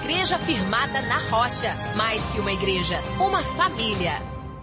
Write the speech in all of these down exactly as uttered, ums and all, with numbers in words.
igreja firmada na rocha. Mais que uma igreja, uma família.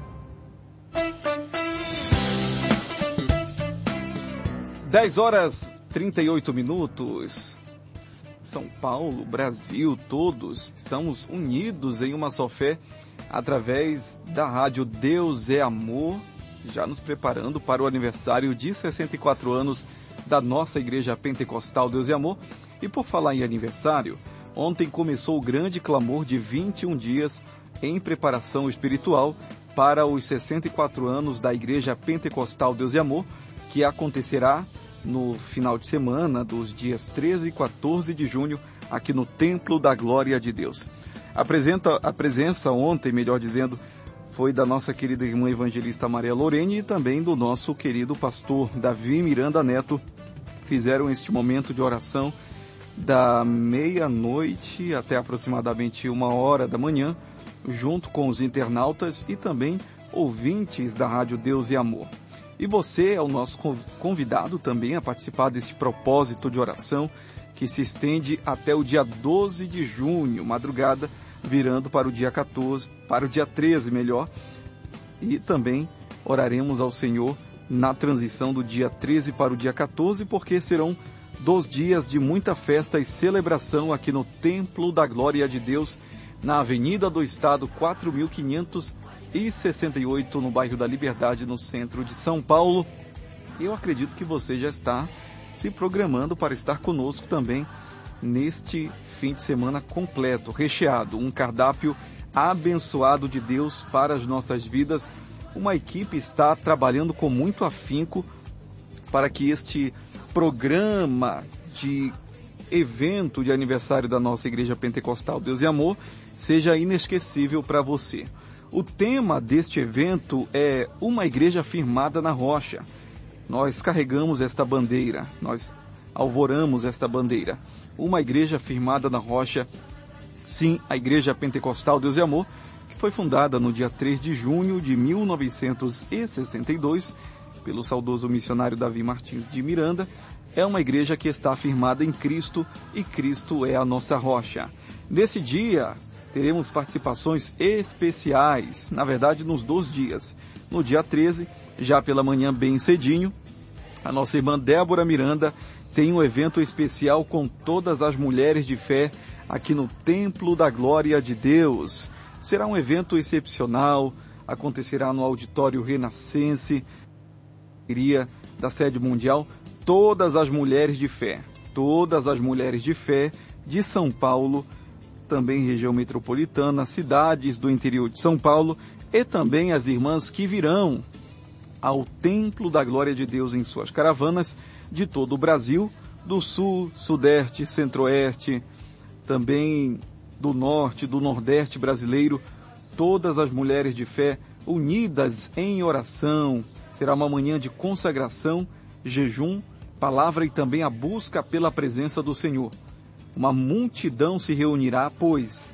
dez horas e trinta e oito minutos. São Paulo, Brasil, todos estamos unidos em uma só fé através da rádio Deus é Amor, já nos preparando para o aniversário de sessenta e quatro anos da nossa Igreja Pentecostal Deus é Amor. E por falar em aniversário, ontem começou o grande clamor de vinte e um dias em preparação espiritual para os sessenta e quatro anos da Igreja Pentecostal Deus é Amor, que acontecerá no final de semana dos dias treze e quatorze de junho, aqui no Templo da Glória de Deus. Apresenta, a presença ontem, melhor dizendo, foi da nossa querida irmã evangelista Maria Lorene e também do nosso querido pastor Davi Miranda Neto. Fizeram este momento de oração da meia-noite até aproximadamente uma hora da manhã, junto com os internautas e também ouvintes da Rádio Deus e Amor. E você é o nosso convidado também a participar desse propósito de oração que se estende até o dia doze de junho, madrugada, virando para o dia quatorze, para o dia treze, melhor. E também oraremos ao Senhor na transição do dia treze para o dia quatorze, porque serão dois dias de muita festa e celebração aqui no Templo da Glória de Deus, na Avenida do Estado quatro mil quinhentos e sessenta e oito, no bairro da Liberdade, no centro de São Paulo. Eu acredito que você já está se programando para estar conosco também neste fim de semana completo, recheado, um cardápio abençoado de Deus para as nossas vidas. Uma equipe está trabalhando com muito afinco para que este programa de evento de aniversário da nossa Igreja Pentecostal Deus e Amor seja inesquecível para você. O tema deste evento é uma igreja firmada na rocha. Nós carregamos esta bandeira, nós alvoramos esta bandeira. Uma igreja firmada na rocha, sim, a Igreja Pentecostal Deus e Amor, que foi fundada no dia três de junho de mil novecentos e sessenta e dois pelo saudoso missionário Davi Martins de Miranda. É uma igreja que está firmada em Cristo e Cristo é a nossa rocha. Nesse dia, teremos participações especiais, na verdade nos dois dias. No dia treze, já pela manhã bem cedinho, a nossa irmã Débora Miranda tem um evento especial com todas as mulheres de fé aqui no Templo da Glória de Deus. Será um evento excepcional, acontecerá no Auditório Renascense, da sede mundial, todas as mulheres de fé, todas as mulheres de fé de São Paulo, também região metropolitana, cidades do interior de São Paulo e também as irmãs que virão ao Templo da Glória de Deus em suas caravanas de todo o Brasil, do sul, sudeste, centro-oeste, também do norte, do nordeste brasileiro, todas as mulheres de fé unidas em oração. Será uma manhã de consagração, jejum, palavra e também a busca pela presença do Senhor. Uma multidão se reunirá, pois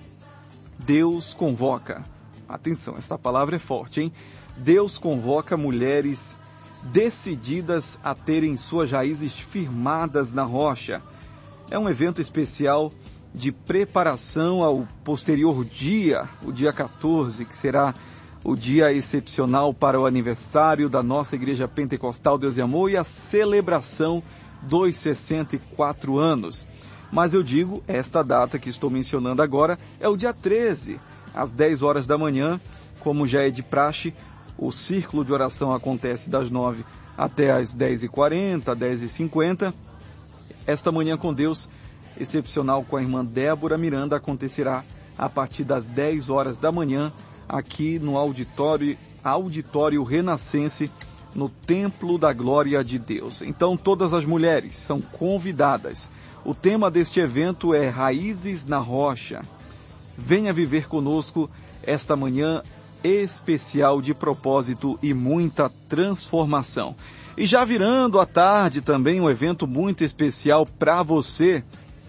Deus convoca. Atenção, essa palavra é forte, hein? Deus convoca mulheres decididas a terem suas raízes firmadas na rocha. É um evento especial de preparação ao posterior dia, o dia quatorze, que será o dia excepcional para o aniversário da nossa Igreja Pentecostal Deus e Amor e a celebração dos sessenta e quatro anos. Mas eu digo, esta data que estou mencionando agora é o dia treze, às dez horas da manhã, como já é de praxe. O círculo de oração acontece das nove até às dez e quarenta, dez e cinquenta. Esta manhã com Deus, excepcional com a irmã Débora Miranda, acontecerá a partir das dez horas da manhã, aqui no auditório, auditório Renascense, no Templo da Glória de Deus. Então, todas as mulheres são convidadas. O tema deste evento é Raízes na Rocha. Venha viver conosco esta manhã especial de propósito e muita transformação. E já virando à tarde também um evento muito especial para você.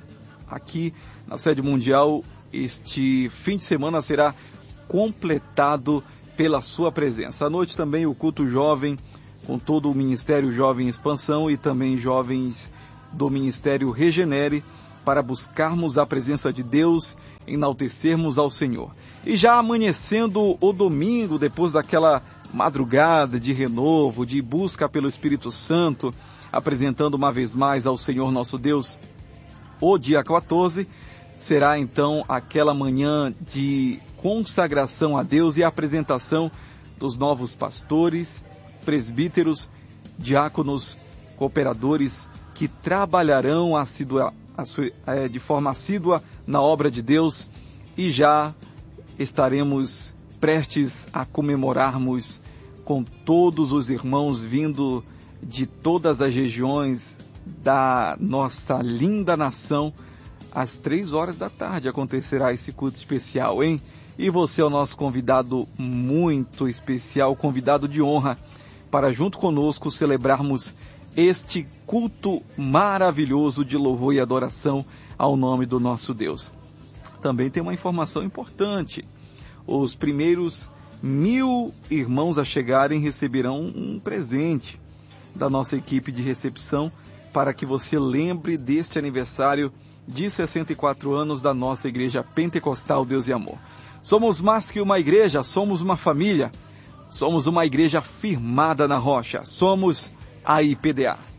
Aqui na sede mundial, este fim de semana será completado pela sua presença. À noite também o culto jovem, com todo o Ministério Jovem Expansão e também jovens do Ministério Regenere, para buscarmos a presença de Deus, enaltecermos ao Senhor. E já amanhecendo o domingo, depois daquela madrugada de renovo, de busca pelo Espírito Santo, apresentando uma vez mais ao Senhor nosso Deus, o dia quatorze, será então aquela manhã de consagração a Deus e apresentação dos novos pastores, presbíteros, diáconos, cooperadores que trabalharão assidua, de forma assídua na obra de Deus, e já estaremos prestes a comemorarmos com todos os irmãos vindo de todas as regiões da nossa linda nação. Às três horas da tarde acontecerá esse culto especial, hein? E você é o nosso convidado muito especial, convidado de honra, para junto conosco celebrarmos este culto maravilhoso de louvor e adoração ao nome do nosso Deus. Também tem uma informação importante. Os primeiros mil irmãos a chegarem receberão um presente da nossa equipe de recepção, para que você lembre deste aniversário de sessenta e quatro anos da nossa Igreja Pentecostal Deus e Amor. Somos mais que uma igreja, somos uma família, somos uma igreja firmada na rocha, somos a I P D A.